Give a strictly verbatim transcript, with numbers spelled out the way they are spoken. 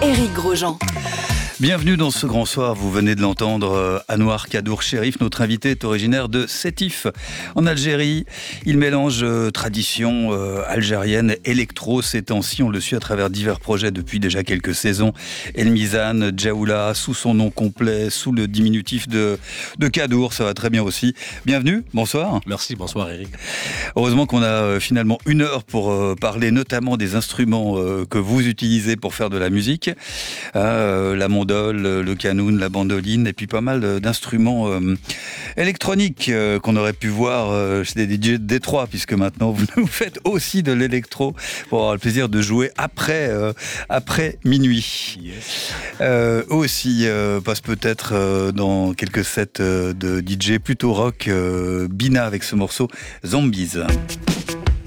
Éric Grosjean. Bienvenue dans ce grand soir, vous venez de l'entendre, Anouar Kadour Cherif, notre invité est originaire de Sétif, en Algérie. Il mélange euh, tradition euh, algérienne, électro ces temps-ci, on le suit à travers divers projets depuis déjà quelques saisons. El Mizan, Djaoula, sous son nom complet, sous le diminutif de, de Kadour, ça va très bien aussi. Bienvenue, bonsoir. Merci, bonsoir Eric. Heureusement qu'on a euh, finalement une heure pour euh, parler notamment des instruments euh, que vous utilisez pour faire de la musique. Euh, la mondole, le canoun, la bandoline, et puis pas mal d'instruments euh, électroniques euh, qu'on aurait pu voir euh, chez des D J de Détroit, puisque maintenant vous nous faites aussi de l'électro pour avoir le plaisir de jouer après, euh, après minuit. Yes. Euh, aussi euh, passe peut-être euh, dans quelques sets euh, de D J plutôt rock, euh, Bina avec ce morceau Zombies.